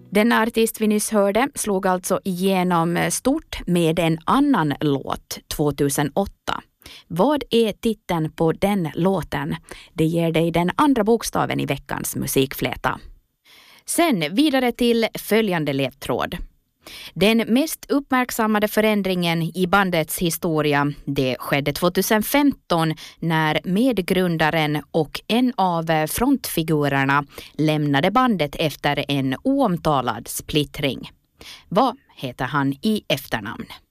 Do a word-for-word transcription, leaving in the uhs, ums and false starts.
Den artist vi nyss hörde slog alltså igenom stort med en annan låt tjugohundraåtta. Vad är titeln på den låten? Det ger dig den andra bokstaven i veckans musikfläta. Sen vidare till följande ledtråd. Den mest uppmärksammade förändringen i bandets historia, det skedde tjugohundrafemton när medgrundaren och en av frontfigurerna lämnade bandet efter en oomtalad splittring. Vad heter han i efternamn?